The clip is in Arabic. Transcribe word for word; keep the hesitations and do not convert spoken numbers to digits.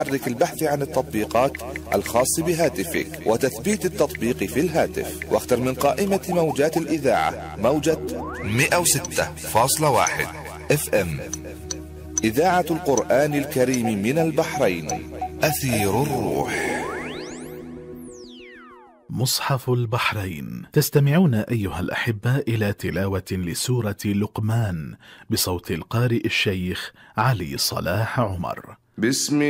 محرك البحث عن التطبيقات الخاص بهاتفك وتثبيت التطبيق في الهاتف، واختر من قائمة موجات الإذاعة موجة مئة وستة فاصلة واحد اف ام. إذاعة القرآن الكريم من البحرين، أثير الروح. مصحف البحرين. تستمعون أيها الأحباء إلى تلاوة لسورة لقمان بصوت القارئ الشيخ علي صلاح عمر. بسم